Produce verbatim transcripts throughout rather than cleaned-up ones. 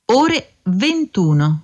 ore ventuno.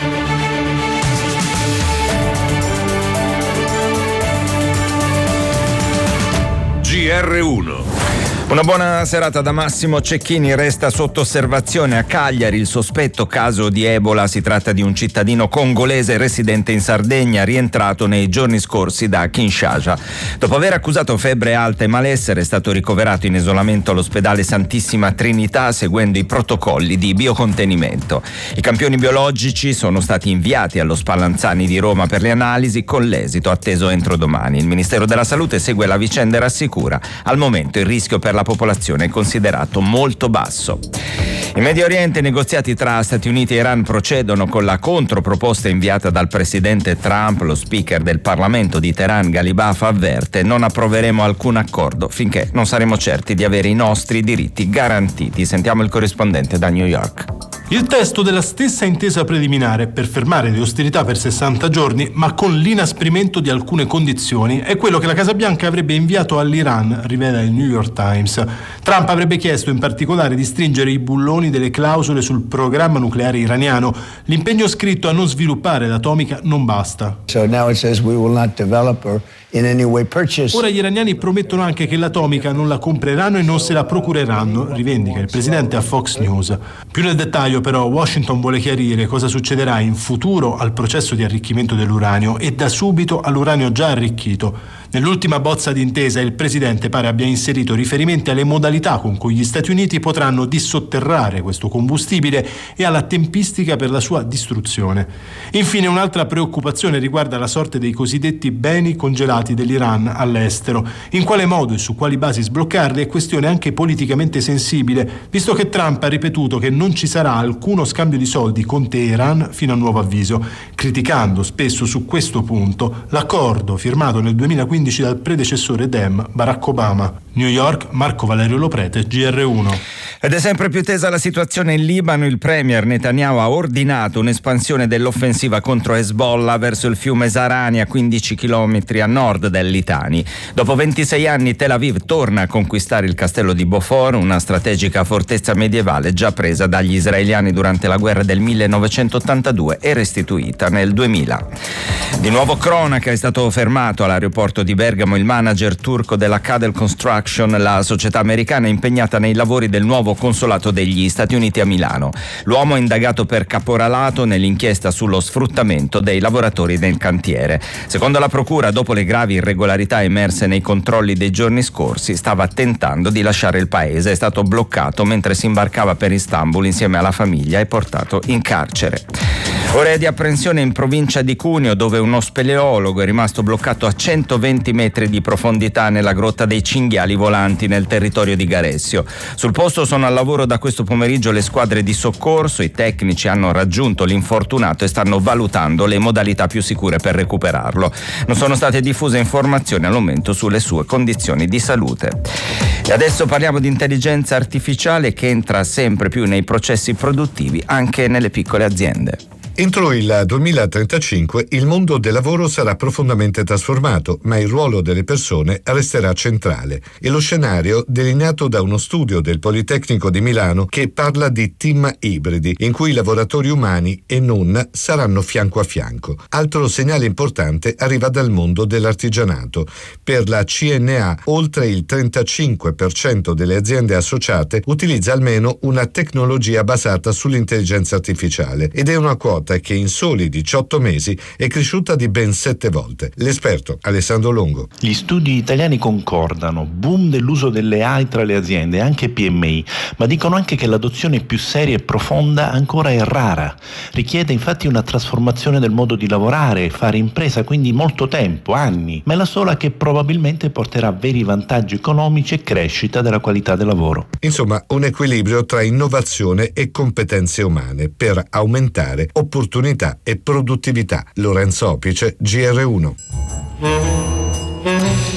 G R uno. Una buona serata da Massimo Cecchini. Resta sotto osservazione a Cagliari il sospetto caso di Ebola. Si tratta di un cittadino congolese residente in Sardegna, rientrato nei giorni scorsi da Kinshasa. Dopo aver accusato febbre alta e malessere, è stato ricoverato in isolamento all'ospedale Santissima Trinità seguendo i protocolli di biocontenimento. I campioni biologici sono stati inviati allo Spallanzani di Roma per le analisi, con l'esito atteso entro domani. Il Ministero della Salute segue la vicenda e rassicura: al momento il rischio per la popolazione è considerato molto basso. In Medio Oriente i negoziati tra Stati Uniti e Iran procedono con la controproposta inviata dal presidente Trump. Lo speaker del Parlamento di Teheran, Ghalibaf, avverte: non approveremo alcun accordo finché non saremo certi di avere i nostri diritti garantiti. Sentiamo il corrispondente da New York. Il testo della stessa intesa preliminare per fermare le ostilità per sessanta giorni, ma con l'inasprimento di alcune condizioni, è quello che la Casa Bianca avrebbe inviato all'Iran, rivela il New York Times. Trump avrebbe chiesto in particolare di stringere i bulloni delle clausole sul programma nucleare iraniano. L'impegno scritto a non sviluppare l'atomica non basta. So now it says we will not develop or in any way purchase. Ora gli iraniani promettono anche che l'atomica non la compreranno e non se la procureranno, rivendica il presidente a Fox News. Più nel dettaglio però Washington vuole chiarire cosa succederà in futuro al processo di arricchimento dell'uranio e da subito all'uranio già arricchito. Nell'ultima bozza d'intesa il presidente pare abbia inserito riferimenti alle modalità con cui gli Stati Uniti potranno dissotterrare questo combustibile e alla tempistica per la sua distruzione. Infine un'altra preoccupazione riguarda la sorte dei cosiddetti beni congelati dell'Iran all'estero. In quale modo e su quali basi sbloccarli è questione anche politicamente sensibile, visto che Trump ha ripetuto che non ci sarà alcuno scambio di soldi con Teheran fino a nuovo avviso, criticando spesso su questo punto l'accordo firmato nel duemilaquindici dal predecessore Dem, Barack Obama. New York, Marco Valerio Loprete, G R uno. Ed è sempre più tesa la situazione in Libano. Il premier Netanyahu ha ordinato un'espansione dell'offensiva contro Hezbollah verso il fiume Zarani, a quindici chilometri a nord del Litani. Dopo ventisei anni Tel Aviv torna a conquistare il castello di Beaufort, una strategica fortezza medievale già presa dagli israeliani durante la guerra del millenovecentottantadue e restituita nel duemila. Di nuovo cronaca: è stato fermato all'aeroporto di Bergamo il manager turco della Cadel Construction, la società americana impegnata nei lavori del nuovo consolato degli Stati Uniti a Milano. L'uomo è indagato per caporalato nell'inchiesta sullo sfruttamento dei lavoratori del cantiere. Secondo la procura, dopo le gravi irregolarità emerse nei controlli dei giorni scorsi, stava tentando di lasciare il paese. È stato bloccato mentre si imbarcava per Istanbul insieme alla famiglia e portato in carcere. Ore di apprensione in provincia di Cuneo, dove uno speleologo è rimasto bloccato a centoventi metri di profondità nella grotta dei cinghiali volanti nel territorio di Garessio. Sul posto sono al lavoro da questo pomeriggio le squadre di soccorso. I tecnici hanno raggiunto l'infortunato e stanno valutando le modalità più sicure per recuperarlo. Non sono state diffuse informazioni al momento sulle sue condizioni di salute. E adesso parliamo di intelligenza artificiale, che entra sempre più nei processi produttivi anche nelle piccole aziende. Entro il duemilatrentacinque il mondo del lavoro sarà profondamente trasformato, ma il ruolo delle persone resterà centrale. È lo scenario delineato da uno studio del Politecnico di Milano che parla di team ibridi, in cui i lavoratori umani e non saranno fianco a fianco. Altro segnale importante arriva dal mondo dell'artigianato. Per la C N A, oltre il trentacinque per cento delle aziende associate utilizza almeno una tecnologia basata sull'intelligenza artificiale, ed è una quota che in soli diciotto mesi è cresciuta di ben sette volte. L'esperto Alessandro Longo. Gli studi italiani concordano: boom dell'uso delle A I tra le aziende, anche P M I, ma dicono anche che l'adozione più seria e profonda ancora è rara. Richiede infatti una trasformazione del modo di lavorare, fare impresa, quindi molto tempo, anni, ma è la sola che probabilmente porterà veri vantaggi economici e crescita della qualità del lavoro. Insomma, un equilibrio tra innovazione e competenze umane per aumentare opportunità e produttività. Lorenzo Opice, G R uno.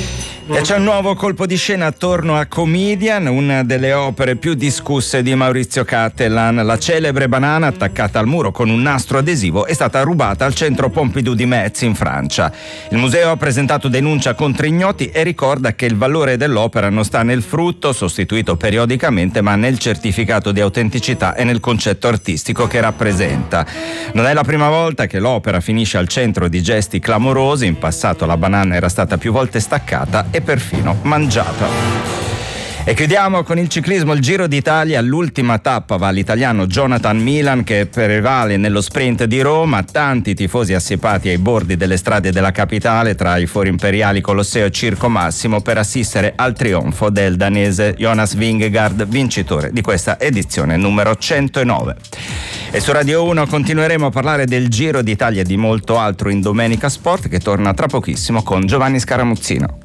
E c'è un nuovo colpo di scena attorno a Comedian, una delle opere più discusse di Maurizio Cattelan. La celebre banana attaccata al muro con un nastro adesivo è stata rubata al centro Pompidou di Metz in Francia. Il museo ha presentato denuncia contro ignoti e ricorda che il valore dell'opera non sta nel frutto, sostituito periodicamente, ma nel certificato di autenticità e nel concetto artistico che rappresenta. Non è la prima volta che l'opera finisce al centro di gesti clamorosi. In passato la banana era stata più volte staccata e perfino mangiata. E chiudiamo con il ciclismo, il Giro d'Italia. L'ultima tappa va all'italiano Jonathan Milan, che prevale nello sprint di Roma. Tanti tifosi assiepati ai bordi delle strade della capitale, tra i fori imperiali, Colosseo e Circo Massimo, per assistere al trionfo del danese Jonas Vingegaard, vincitore di questa edizione numero centonove. E su Radio uno continueremo a parlare del Giro d'Italia e di molto altro in Domenica Sport, che torna tra pochissimo con Giovanni Scaramuzzino.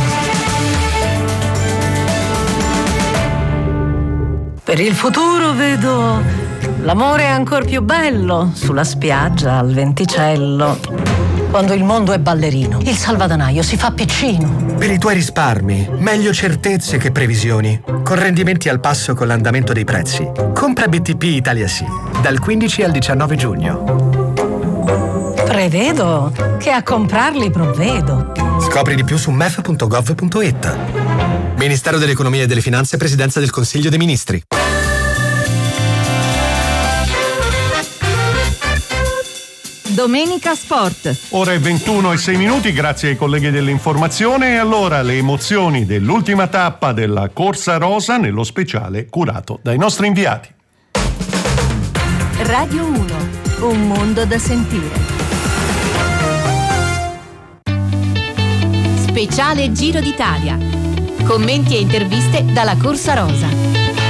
Per il futuro vedo l'amore ancor più bello sulla spiaggia al venticello. Quando il mondo è ballerino, il salvadanaio si fa piccino. Per i tuoi risparmi, meglio certezze che previsioni. Con rendimenti al passo con l'andamento dei prezzi. Compra B T P Italia Sì, dal quindici al diciannove giugno. Prevedo che a comprarli provvedo. Scopri di più su m e f punto gov punto i t. Ministero dell'Economia e delle Finanze, Presidenza del Consiglio dei Ministri. Domenica Sport. Ore ventuno e sei minuti, grazie ai colleghi dell'informazione. E allora le emozioni dell'ultima tappa della Corsa Rosa nello speciale curato dai nostri inviati. Radio uno, un mondo da sentire. Speciale Giro d'Italia. Commenti e interviste dalla Corsa Rosa.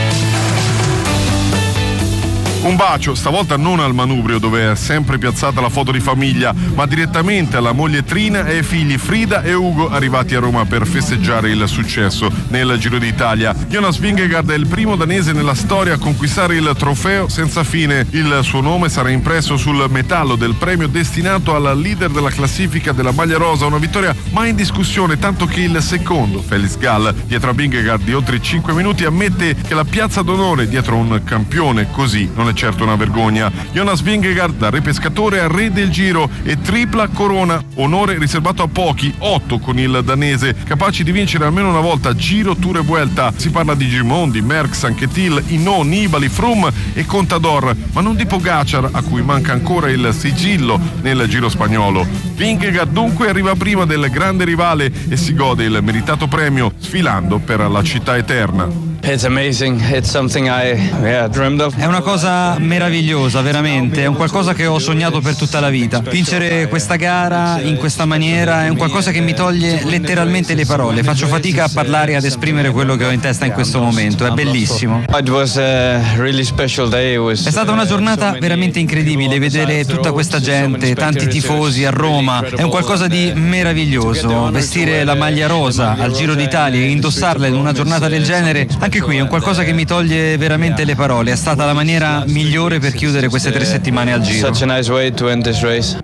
Un bacio, stavolta non al manubrio dove è sempre piazzata la foto di famiglia, ma direttamente alla moglie Trina e ai figli Frida e Ugo, arrivati a Roma per festeggiare il successo nel Giro d'Italia. Jonas Vingegaard è il primo danese nella storia a conquistare il trofeo senza fine. Il suo nome sarà impresso sul metallo del premio destinato al leader della classifica della maglia rosa, una vittoria mai in discussione, tanto che il secondo, Felix Gall, dietro a Vingegaard di oltre cinque minuti, ammette che la piazza d'onore dietro un campione così non è certo una vergogna. Jonas Vingegaard, da re pescatore a re del Giro e tripla corona, onore riservato a pochi, otto con il danese, capaci di vincere almeno una volta Giro, Tour e Vuelta. Si parla di Gimondi, Merckx, Anquetil, Hinault, Nibali, Froome e Contador, ma non di Pogacar, a cui manca ancora il sigillo nel Giro spagnolo. Vingegaard dunque arriva prima del grande rivale e si gode il meritato premio, sfilando per la città eterna. It's amazing. It's something I yeah, dreamed of. È una cosa meravigliosa, veramente. È un qualcosa che ho sognato per tutta la vita. Vincere questa gara in questa maniera è un qualcosa che mi toglie letteralmente le parole. Faccio fatica a parlare e ad esprimere quello che ho in testa in questo momento. È bellissimo. It was a really special day. It was, è stata una giornata veramente incredibile. Vedere tutta questa gente, tanti tifosi a Roma, è un qualcosa di meraviglioso. Vestire la maglia rosa al Giro d'Italia e indossarla in una giornata del genere, anche qui è un qualcosa che mi toglie veramente le parole. È stata la maniera migliore per chiudere queste tre settimane al Giro. Such a nice way to end this race.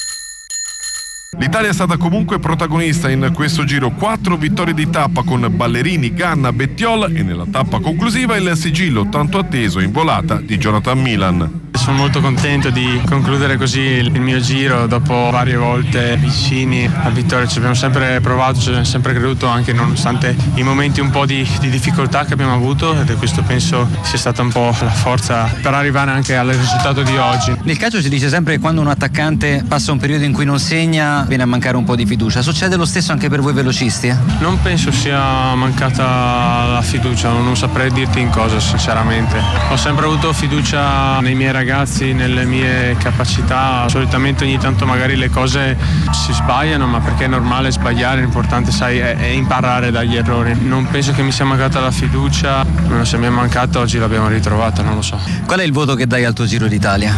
L'Italia è stata comunque protagonista in questo Giro, quattro vittorie di tappa con Ballerini, Ganna, Bettiol e nella tappa conclusiva il sigillo tanto atteso in volata di Jonathan Milan. Sono molto contento di concludere così il mio Giro dopo varie volte vicini a vittoria. Ci abbiamo sempre provato, ci abbiamo sempre creduto, anche nonostante i momenti un po' di, di difficoltà che abbiamo avuto, ed è questo penso sia stata un po' la forza per arrivare anche al risultato di oggi. Nel calcio si dice sempre che quando un attaccante passa un periodo in cui non segna viene a mancare un po' di fiducia. Succede lo stesso anche per voi velocisti? Eh? Non penso sia mancata la fiducia, non saprei dirti in cosa sinceramente. Ho sempre avuto fiducia nei miei ragazzi, nelle mie capacità. Solitamente ogni tanto magari le cose si sbagliano, ma perché è normale sbagliare, l'importante sai è, è imparare dagli errori. Non penso che mi sia mancata la fiducia, se mi è mancata oggi l'abbiamo ritrovata, non lo so. Qual è il voto che dai al tuo Giro d'Italia?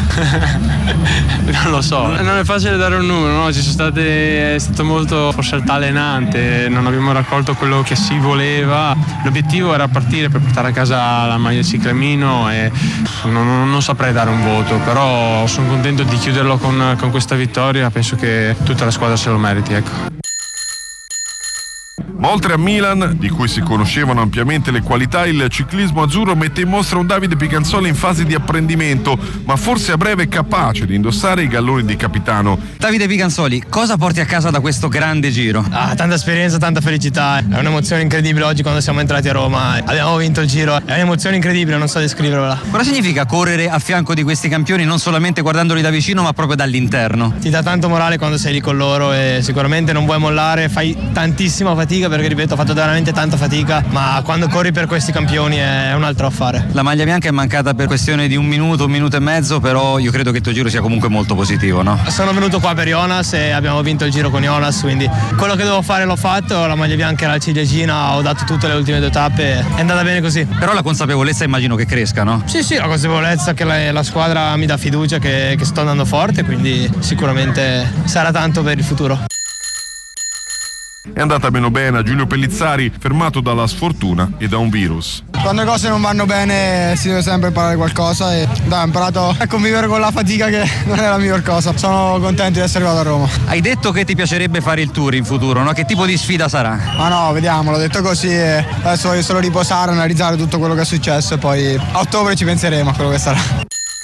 Non lo so, non è facile dare un numero, no? Ci sono state, è stato molto forse altalenante, non abbiamo raccolto quello che si voleva. L'obiettivo era partire per portare a casa la maglia ciclamino e non, non, non saprei dare un voto, però sono contento di chiuderlo con, con questa vittoria, penso che tutta la squadra se lo meriti, ecco. Ma oltre a Milan, di cui si conoscevano ampiamente le qualità, il ciclismo azzurro mette in mostra un Davide Picanzoli in fase di apprendimento, ma forse a breve capace di indossare i galloni di capitano. Davide Picanzoli, cosa porti a casa da questo grande giro? Ah, tanta esperienza, tanta felicità. È un'emozione incredibile oggi quando siamo entrati a Roma. Abbiamo vinto il giro. È un'emozione incredibile, non so descriverla. Cosa significa correre a fianco di questi campioni non solamente guardandoli da vicino ma proprio dall'interno? Ti dà tanto morale quando sei lì con loro e sicuramente non vuoi mollare, fai tantissima fatica perché ripeto ho fatto veramente tanta fatica, ma quando corri per questi campioni è un altro affare. La maglia bianca è mancata per questione di un minuto, un minuto e mezzo, però io credo che il tuo giro sia comunque molto positivo, no? Sono venuto qua per Jonas e abbiamo vinto il giro con Jonas, quindi quello che dovevo fare l'ho fatto, la maglia bianca era la ciliegina, ho dato tutte le ultime due tappe, è andata bene così. Però la consapevolezza immagino che cresca, no? Sì, sì, la consapevolezza che la, la squadra mi dà fiducia che, che sto andando forte, quindi sicuramente sarà tanto per il futuro. È andata meno bene a Giulio Pellizzari, fermato dalla sfortuna e da un virus. Quando le cose non vanno bene si deve sempre imparare qualcosa e dai, ho imparato a convivere con la fatica che non è la miglior cosa. Sono contento di essere arrivato a Roma. Hai detto che ti piacerebbe fare il Tour in futuro, no? Che tipo di sfida sarà? Ma no, vediamo, l'ho detto così e adesso voglio solo riposare, analizzare tutto quello che è successo e poi a ottobre ci penseremo a quello che sarà.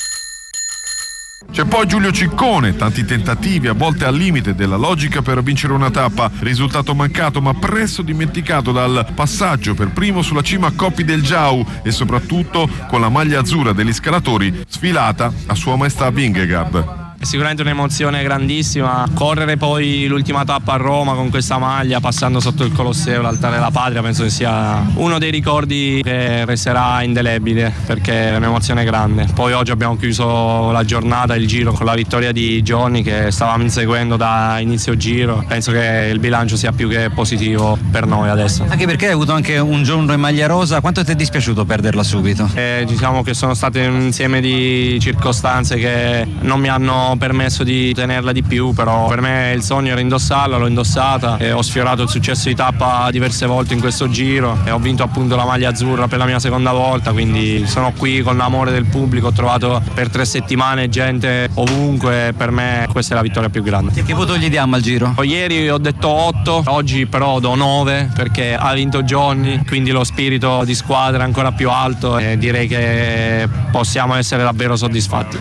C'è poi Giulio Ciccone, tanti tentativi a volte al limite della logica per vincere una tappa, risultato mancato ma presto dimenticato dal passaggio per primo sulla cima a Coppi del Giau e soprattutto con la maglia azzurra degli scalatori sfilata a Sua Maestà Vingegaard. È sicuramente un'emozione grandissima, correre poi l'ultima tappa a Roma con questa maglia passando sotto il Colosseo, l'altare della patria, penso che sia uno dei ricordi che resterà indelebile perché è un'emozione grande. Poi oggi abbiamo chiuso la giornata, il giro con la vittoria di Johnny che stavamo inseguendo da inizio giro, penso che il bilancio sia più che positivo per noi adesso. Anche perché hai avuto anche un giorno in maglia rosa, quanto ti è dispiaciuto perderla subito? Eh, diciamo che sono state un insieme di circostanze che non mi hanno permesso di tenerla di più, però per me il sogno era indossarla, l'ho indossata e ho sfiorato il successo di tappa diverse volte in questo giro e ho vinto appunto la maglia azzurra per la mia seconda volta, quindi sono qui con l'amore del pubblico, ho trovato per tre settimane gente ovunque, per me questa è la vittoria più grande. E che voto gli diamo al giro? Ieri ho detto otto, oggi però do nove perché ha vinto Johnny, quindi lo spirito di squadra è ancora più alto e direi che possiamo essere davvero soddisfatti.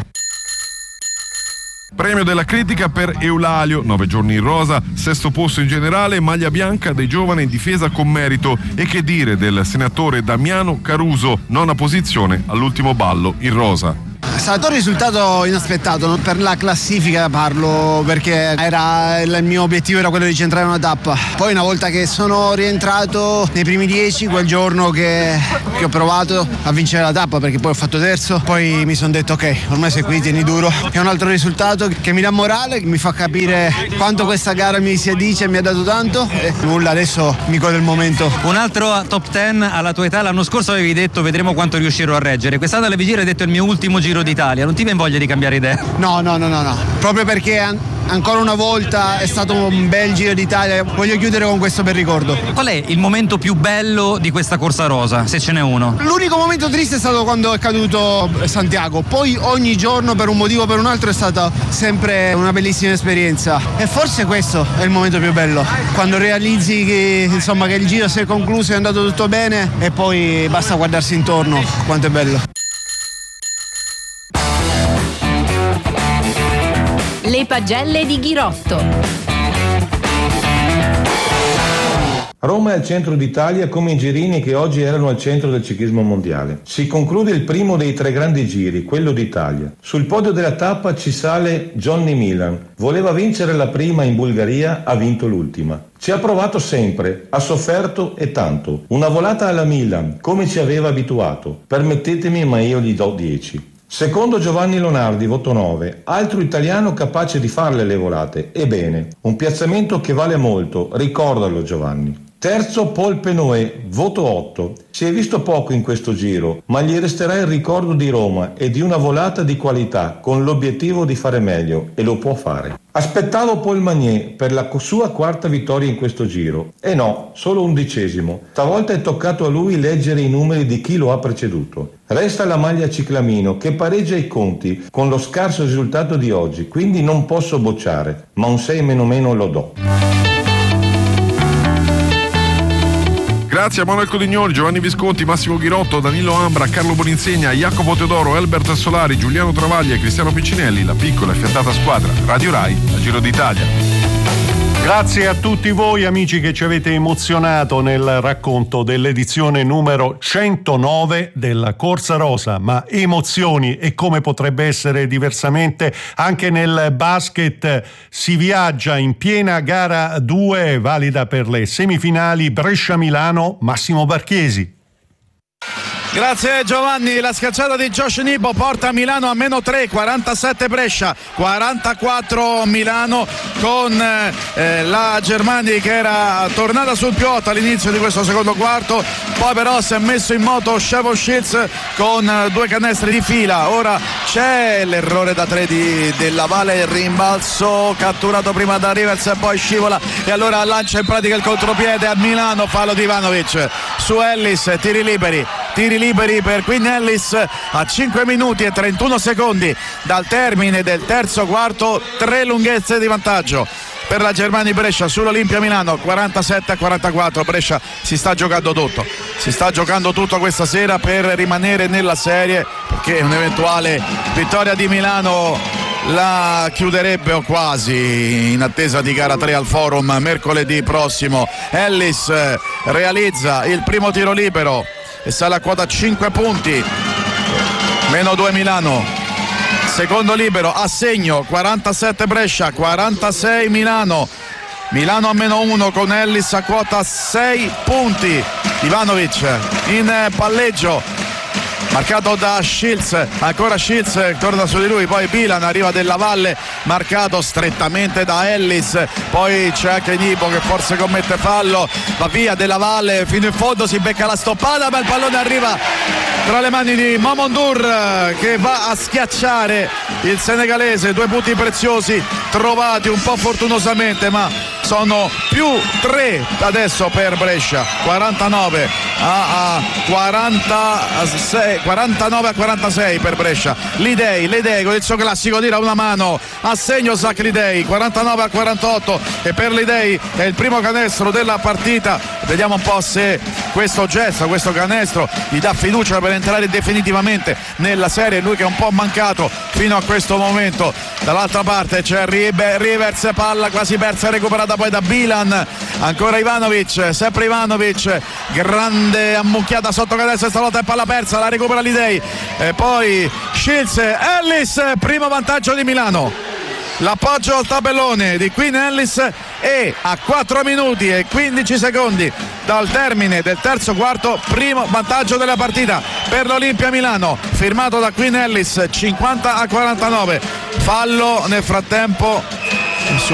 Premio della critica per Eulalio, nove giorni in rosa, sesto posto in generale, maglia bianca dei giovani in difesa con merito e che dire del senatore Damiano Caruso, nona posizione all'ultimo ballo in rosa. È stato un risultato inaspettato, non per la classifica parlo, perché era il mio obiettivo era quello di centrare una tappa. Poi una volta che sono rientrato nei primi dieci, quel giorno che, che ho provato a vincere la tappa, perché poi ho fatto terzo, poi mi sono detto ok, ormai sei qui, tieni duro. È un altro risultato che mi dà morale, che mi fa capire quanto questa gara mi si addice e mi ha dato tanto e nulla, adesso mi godo il momento. Un altro top dieci alla tua età, l'anno scorso avevi detto vedremo quanto riuscirò a reggere, quest'anno alle vigilie hai detto il mio ultimo giro d'Italia, non ti viene voglia di cambiare idea? No, no, no, no, no, proprio perché an- ancora una volta è stato un bel giro d'Italia, voglio chiudere con questo bel ricordo. Qual è il momento più bello di questa corsa rosa, se ce n'è uno? L'unico momento triste è stato quando è caduto Santiago, poi ogni giorno per un motivo o per un altro è stata sempre una bellissima esperienza e forse questo è il momento più bello, quando realizzi che, insomma, che il giro si è concluso, è andato tutto bene e poi basta guardarsi intorno, quanto è bello. Le pagelle di Ghirotto. Roma è al centro d'Italia come i girini che oggi erano al centro del ciclismo mondiale. Si conclude il primo dei tre grandi giri, quello d'Italia. Sul podio della tappa ci sale Johnny Milan. Voleva vincere la prima in Bulgaria, ha vinto l'ultima. Ci ha provato sempre, ha sofferto e tanto. Una volata alla Milan, come ci aveva abituato. Permettetemi, ma io gli do dieci. Secondo Giovanni Lonardi, voto nove, altro italiano capace di farle le volate. Ebbene, un piazzamento che vale molto, ricordalo Giovanni. Terzo Paul Penoé, voto otto. Si è visto poco in questo giro, ma gli resterà il ricordo di Roma e di una volata di qualità con l'obiettivo di fare meglio, e lo può fare. Aspettavo Paul Magnier per la sua quarta vittoria in questo giro. E no, solo undicesimo. Stavolta è toccato a lui leggere i numeri di chi lo ha preceduto. Resta la maglia ciclamino che pareggia i conti con lo scarso risultato di oggi, quindi non posso bocciare, ma un sei meno meno lo do. Grazie a Manuel Codignoli, Giovanni Visconti, Massimo Ghirotto, Danilo Ambra, Carlo Boninsegna, Jacopo Teodoro, Elbert Solari, Giuliano Travaglia e Cristiano Piccinelli, la piccola e fiattata squadra Radio Rai, a Giro d'Italia. Grazie a tutti voi amici che ci avete emozionato nel racconto dell'edizione numero centonove della Corsa Rosa, ma emozioni, e come potrebbe essere diversamente anche nel basket. Si viaggia in piena gara due, valida per le semifinali Brescia-Milano. Massimo Barchiesi. Grazie Giovanni, la schiacciata di Josh Nibo porta Milano a meno tre, quarantasette Brescia, quarantaquattro Milano, con eh, la Germani che era tornata sul più otto all'inizio di questo secondo quarto, poi però si è messo in moto Shevon Shields con eh, due canestri di fila. Ora c'è l'errore da tre di Della Valle, il rimbalzo catturato prima da Rivers e poi scivola, e allora lancia in pratica il contropiede a Milano, fallo di Ivanovic su Ellis, tiri liberi, tiri liberi per Quinn Ellis a cinque minuti e trentuno secondi dal termine del terzo quarto, tre lunghezze di vantaggio per la Germani Brescia sull'Olimpia Milano, quarantasette a quarantaquattro. Brescia si sta giocando tutto, si sta giocando tutto questa sera per rimanere nella serie, perché un'eventuale vittoria di Milano la chiuderebbe o quasi, in attesa di gara tre al Forum mercoledì prossimo. Ellis realizza il primo tiro libero e sale a quota cinque punti, meno due Milano. Secondo libero a segno, quarantasette Brescia, quarantasei Milano. Milano a meno uno con Ellis a quota sei punti. Ivanovic in palleggio, marcato da Shields, ancora Shields, torna su di lui, poi Bilan, arriva Della Valle, marcato strettamente da Ellis, poi c'è anche Nibo che forse commette fallo, va via Della Valle fino in fondo, si becca la stoppata, ma il pallone arriva tra le mani di Mamondour che va a schiacciare il senegalese. Due punti preziosi trovati un po' fortunosamente, ma sono più tre adesso per Brescia, quarantanove a quarantasei, quarantanove a quarantasei per Brescia. Lidei, Lidei con il suo classico tira una mano a segno Zach Lidei, quarantanove a quarantotto, e per Lidei è il primo canestro della partita. Vediamo un po' se questo gesto, questo canestro gli dà fiducia per entrare definitivamente nella serie, lui che è un po' mancato fino a questo momento. Dall'altra parte c'è Rivers, palla quasi persa, recuperata poi da Bilan, ancora Ivanovic, sempre Ivanovic, grande ammucchiata sotto canestro, stavolta è palla persa, la recupera Lidei, e poi Shields, Ellis, primo vantaggio di Milano. L'appoggio al tabellone di Quinn Ellis, e a quattro minuti e quindici secondi dal termine del terzo quarto, primo vantaggio della partita per l'Olimpia Milano, firmato da Quinn Ellis, cinquanta a quarantanove. Fallo nel frattempo